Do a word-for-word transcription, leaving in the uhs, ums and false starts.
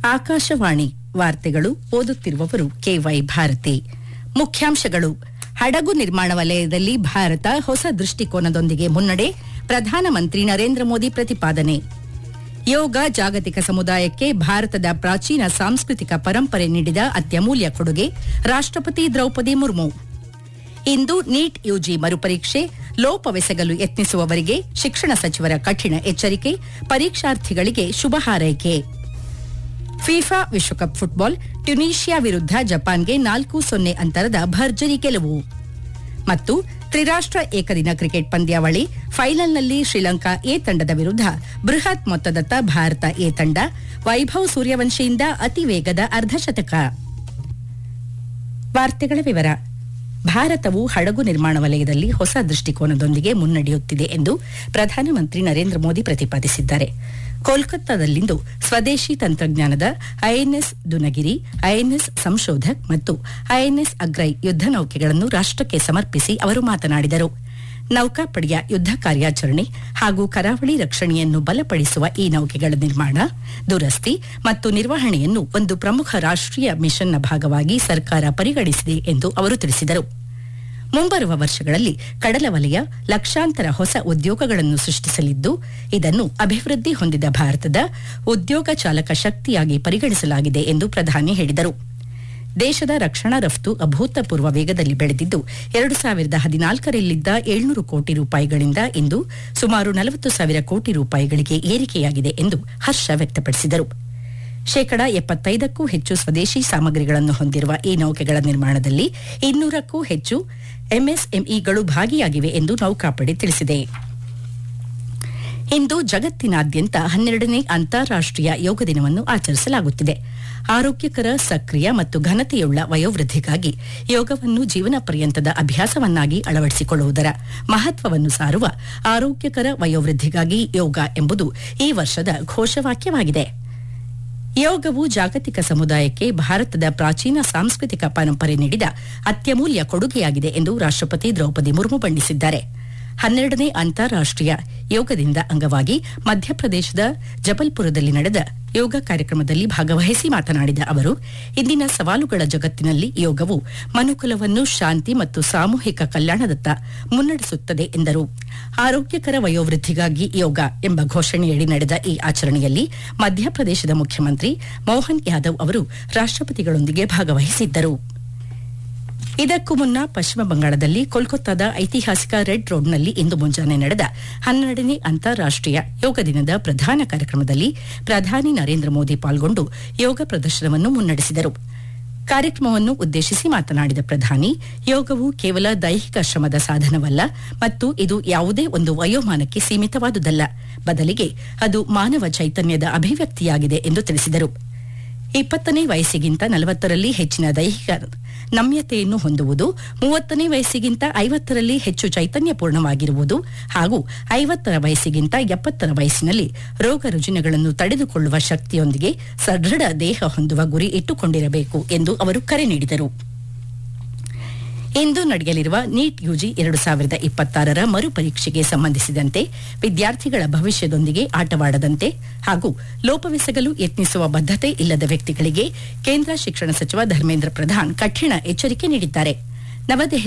ಆಕಾಶವಾಣಿ ವಾರ್ತೆಗಳು ಓದುತ್ತಿರುವವರು ಕೆವೈ ಭಾರತಿ. ಮುಖ್ಯಾಂಶಗಳು. ಹಡಗು ನಿರ್ಮಾಣ ವಲಯದಲ್ಲಿ ಭಾರತ ಹೊಸ ದೃಷ್ಟಿಕೋನದೊಂದಿಗೆ ಮುನ್ನಡೆ, ಪ್ರಧಾನಮಂತ್ರಿ ನರೇಂದ್ರ ಮೋದಿ ಪ್ರತಿಪಾದನೆ. ಯೋಗ ಜಾಗತಿಕ ಸಮುದಾಯಕ್ಕೆ ಭಾರತದ ಪ್ರಾಚೀನ ಸಾಂಸ್ಕೃತಿಕ ಪರಂಪರೆ ನೀಡಿದ ಅತ್ಯಮೂಲ್ಯ ಕೊಡುಗೆ, ರಾಷ್ಟ್ರಪತಿ ದ್ರೌಪದಿ ಮುರ್ಮು. ಇಂದು ನೀಟ್ ಯುಜಿ ಮರುಪರೀಕ್ಷೆ, ಲೋಪವೆಸಗಲು ಯತ್ನಿಸುವವರಿಗೆ ಶಿಕ್ಷಣ ಸಚಿವರ ಕಠಿಣ ಎಚ್ಚರಿಕೆ, ಪರೀಕ್ಷಾರ್ಥಿಗಳಿಗೆ ಶುಭ ಹಾರೈಕೆ. ಫಿಫಾ ವಿಶ್ವಕಪ್ ಫುಟ್ಬಾಲ್, ಟ್ಯುನೀಷಿಯಾ ವಿರುದ್ಧ ಜಪಾನ್ಗೆ ನಾಲ್ಕು ಸೊನ್ನೆ ಅಂತರದ ಭರ್ಜರಿ ಗೆಲುವು. ಮತ್ತು ತ್ರಿರಾಷ್ಟ್ರ ಏಕದಿನ ಕ್ರಿಕೆಟ್ ಪಂದ್ಯಾವಳಿ, ಫೈನಲ್ನಲ್ಲಿ ಶ್ರೀಲಂಕಾ ಎ ತಂಡದ ವಿರುದ್ಧ ಬೃಹತ್ ಮೊತ್ತದತ್ತ ಭಾರತ ಎ ತಂಡ, ವೈಭವ್ ಸೂರ್ಯವಂಶಿಯಿಂದ ಅತಿ ವೇಗದ ಅರ್ಧಶತಕ. ವಾರ್ತೆಗಳ ವಿವರ. ಭಾರತವು ಹಡಗು ನಿರ್ಮಾಣ ವಲಯದಲ್ಲಿ ಹೊಸ ದೃಷ್ಟಿಕೋನದೊಂದಿಗೆ ಮುನ್ನಡೆಯುತ್ತಿದೆ ಎಂದು ಪ್ರಧಾನಮಂತ್ರಿ ನರೇಂದ್ರ ಮೋದಿ ಪ್ರತಿಪಾದಿಸಿದ್ದಾರೆ. ಕೋಲ್ಕತ್ತಾದಲ್ಲಿಂದು ಸ್ವದೇಶಿ ತಂತ್ರಜ್ಞಾನದ ಐಎನ್ಎಸ್ ದುನಗಿರಿ, ಐಎನ್ಎಸ್ ಸಂಶೋಧಕ್ ಮತ್ತು ಐಎನ್ಎಸ್ ಅಗ್ರೈ ಯುದ್ಧ ನೌಕೆಗಳನ್ನು ರಾಷ್ಟಕ್ಕೆ ಸಮರ್ಪಿಸಿ ಅವರು ಮಾತನಾಡಿದರು. ನೌಕಾಪಡೆಯ ಯುದ್ಧ ಕಾರ್ಯಾಚರಣೆ ಹಾಗೂ ಕರಾವಳಿ ರಕ್ಷಣೆಯನ್ನು ಬಲಪಡಿಸುವ ಈ ನೌಕೆಗಳ ನಿರ್ಮಾಣ, ದುರಸ್ತಿ ಮತ್ತು ನಿರ್ವಹಣೆಯನ್ನು ಒಂದು ಪ್ರಮುಖ ರಾಷ್ಟೀಯ ಮಿಷನ್ನ ಭಾಗವಾಗಿ ಸರ್ಕಾರ ಪರಿಗಣಿಸಿದೆ ಎಂದು ಅವರು ತಿಳಿಸಿದರು. ಮುಂಬರುವ ವರ್ಷಗಳಲ್ಲಿ ಕಡಲ ವಲಯ ಲಕ್ಷಾಂತರ ಹೊಸ ಉದ್ಯೋಗಗಳನ್ನು ಸೃಷ್ಟಿಸಲಿದ್ದು, ಇದನ್ನು ಅಭಿವೃದ್ಧಿ ಹೊಂದಿದ ಭಾರತದ ಉದ್ಯೋಗ ಚಾಲಕ ಶಕ್ತಿಯಾಗಿ ಪರಿಗಣಿಸಲಾಗಿದೆ ಎಂದು ಪ್ರಧಾನಿ ಹೇಳಿದರು. ದೇಶದ ರಕ್ಷಣಾ ರಫ್ತು ಅಭೂತಪೂರ್ವ ವೇಗದಲ್ಲಿ ಬೆಳೆದಿದ್ದು, ಎರಡು ಸಾವಿರದ ಹದಿನಾಲ್ಕರಲ್ಲಿದ್ದ ಏಳ್ನೂರು ಕೋಟಿ ರೂಪಾಯಿಗಳಿಂದ ಇಂದು ಸುಮಾರು ನಲವತ್ತು ಸಾವಿರ ಕೋಟಿ ರೂಪಾಯಿಗಳಿಗೆ ಏರಿಕೆಯಾಗಿದೆ ಎಂದು ಹರ್ಷ ವ್ಯಕ್ತಪಡಿಸಿದರು. ಶೇಕಡಾ ಎಪ್ಪತ್ತೈದಕ್ಕೂ ಹೆಚ್ಚು ಸ್ವದೇಶಿ ಸಾಮಗ್ರಿಗಳನ್ನು ಹೊಂದಿರುವ ಈ ನೌಕೆಗಳ ನಿರ್ಮಾಣದಲ್ಲಿ ಇನ್ನೂರಕ್ಕೂ ಹೆಚ್ಚು ಎಂಎಸ್ಎಂಇಗಳು ಭಾಗಿಯಾಗಿವೆ ಎಂದು ನೌಕಾಪಡೆ ತಿಳಿಸಿದೆ. ಇಂದು ಜಗತ್ತಿನಾದ್ಯಂತ ಹನ್ನೆರಡನೇ ಅಂತಾರಾಷ್ಟೀಯ ಯೋಗ ದಿನವನ್ನು ಆಚರಿಸಲಾಗುತ್ತಿದೆ. ಆರೋಗ್ಯಕರ, ಸಕ್ರಿಯ ಮತ್ತು ಘನತೆಯುಳ್ಳ ವಯೋವೃದ್ಧಿಗಾಗಿ ಯೋಗವನ್ನು ಜೀವನ ಪರ್ಯಂತದ ಅಭ್ಯಾಸವನ್ನಾಗಿ ಅಳವಡಿಸಿಕೊಳ್ಳುವುದರ ಮಹತ್ವವನ್ನು ಸಾರುವ ಆರೋಗ್ಯಕರ ವಯೋವೃದ್ಧಿಗಾಗಿ ಯೋಗ ಎಂಬುದು ಈ ವರ್ಷದ ಘೋಷವಾಕ್ಯವಾಗಿದೆ. ಯೋಗವು ಜಾಗತಿಕ ಸಮುದಾಯಕ್ಕೆ ಭಾರತದ ಪ್ರಾಚೀನ ಸಾಂಸ್ಕೃತಿಕ ಪರಂಪರೆ ನೀಡಿದ ಅತ್ಯಮೂಲ್ಯ ಕೊಡುಗೆಯಾಗಿದೆ ಎಂದು ರಾಷ್ಟ್ರಪತಿ ದ್ರೌಪದಿ ಮುರ್ಮು ಬಣ್ಣಿಸಿದ್ದಾರೆ. ಹನ್ನೆರಡನೇ ಅಂತಾರಾಷ್ಟೀಯ ಯೋಗದಿಂದ ಅಂಗವಾಗಿ ಮಧ್ಯಪ್ರದೇಶದ ಜಬಲ್ಪುರದಲ್ಲಿ ನಡೆದ ಯೋಗ ಕಾರ್ಯಕ್ರಮದಲ್ಲಿ ಭಾಗವಹಿಸಿ ಮಾತನಾಡಿದ ಅವರು, ಇಂದಿನ ಸವಾಲುಗಳ ಜಗತ್ತಿನಲ್ಲಿ ಯೋಗವು ಮನುಕುಲವನ್ನು ಶಾಂತಿ ಮತ್ತು ಸಾಮೂಹಿಕ ಕಲ್ಯಾಣದತ್ತ ಮುನ್ನಡೆಸುತ್ತದೆ ಎಂದರು. ಆರೋಗ್ಯಕರ ವಯೋವೃದ್ಧಿಗಾಗಿ ಯೋಗ ಎಂಬ ಘೋಷಣೆಯಡಿ ನಡೆದ ಈ ಆಚರಣೆಯಲ್ಲಿ ಮಧ್ಯಪ್ರದೇಶದ ಮುಖ್ಯಮಂತ್ರಿ ಮೋಹನ್ ಯಾದವ್ ಅವರು ರಾಷ್ಟ್ರಪತಿಗಳೊಂದಿಗೆ ಭಾಗವಹಿಸಿದ್ದರು. ಇದಕ್ಕೂ ಮುನ್ನ ಪಶ್ಚಿಮ ಬಂಗಾಳದಲ್ಲಿ ಕೋಲ್ಕತ್ತಾದ ಐತಿಹಾಸಿಕ ರೆಡ್ ರೋಡ್ನಲ್ಲಿ ಇಂದು ಮುಂಜಾನೆ ನಡೆದ ಹನ್ನೆರಡನೇ ಅಂತಾರಾಷ್ಟೀಯ ಯೋಗ ದಿನದ ಪ್ರಧಾನ ಕಾರ್ಯಕ್ರಮದಲ್ಲಿ ಪ್ರಧಾನಿ ನರೇಂದ್ರ ಮೋದಿ ಪಾಲ್ಗೊಂಡು ಯೋಗ ಪ್ರದರ್ಶನವನ್ನು ಮುನ್ನಡೆಸಿದರು. ಕಾರ್ಯಕ್ರಮವನ್ನು ಉದ್ದೇಶಿಸಿ ಮಾತನಾಡಿದ ಪ್ರಧಾನಿ, ಯೋಗವು ಕೇವಲ ದೈಹಿಕ ಶ್ರಮದ ಸಾಧನವಲ್ಲ ಮತ್ತು ಇದು ಯಾವುದೇ ಒಂದು ವಯೋಮಾನಕ್ಕೆ ಸೀಮಿತವಾದುದಲ್ಲ, ಬದಲಿಗೆ ಅದು ಮಾನವ ಚೈತನ್ಯದ ಅಭಿವ್ಯಕ್ತಿಯಾಗಿದೆ ಎಂದು ತಿಳಿಸಿದರು. ಇಪ್ಪತ್ತನೇ ವಯಸ್ಸಿಗಿಂತ ನಲವತ್ತರಲ್ಲಿ ಹೆಚ್ಚಿನ ದೈಹಿಕ ನಮ್ಯತೆಯನ್ನು ಹೊಂದುವುದು, ಮೂವತ್ತನೇ ವಯಸ್ಸಿಗಿಂತ ಐವತ್ತರಲ್ಲಿ ಹೆಚ್ಚು ಚೈತನ್ಯಪೂರ್ಣವಾಗಿರುವುದು ಹಾಗೂ ಐವತ್ತರ ವಯಸ್ಸಿಗಿಂತ ಎಪ್ಪತ್ತರ ವಯಸ್ಸಿನಲ್ಲಿ ರೋಗ ರುಜಿನಗಳನ್ನು ತಡೆದುಕೊಳ್ಳುವ ಶಕ್ತಿಯೊಂದಿಗೆ ಸದೃಢ ದೇಹ ಹೊಂದುವ ಗುರಿ ಇಟ್ಟುಕೊಂಡಿರಬೇಕು ಎಂದು ಅವರು ಕರೆ ನೀಡಿದರು. ಇಂದು ನಡೆಯಲಿರುವ ನೀಟ್ ಯುಜಿ ಎರಡು ಸಾವಿರದ ಇಪ್ಪತ್ತಾರರ ಮರುಪರೀಕ್ಷೆಗೆ ಸಂಬಂಧಿಸಿದಂತೆ ವಿದ್ಯಾರ್ಥಿಗಳ ಭವಿಷ್ಯದೊಂದಿಗೆ ಆಟವಾಡದಂತೆ ಹಾಗೂ ಲೋಪವೆಸಗಲು ಯತ್ನಿಸುವ ಬದ್ಧತೆ ಇಲ್ಲದ ವ್ಯಕ್ತಿಗಳಿಗೆ ಕೇಂದ್ರ ಶಿಕ್ಷಣ ಸಚಿವ ಧರ್ಮೇಂದ್ರ ಪ್ರಧಾನ್ ಕಠಿಣ ಎಚ್ಚರಿಕೆ ನೀಡಿದ್ದಾರೆ. ನವದೆಹಲಿ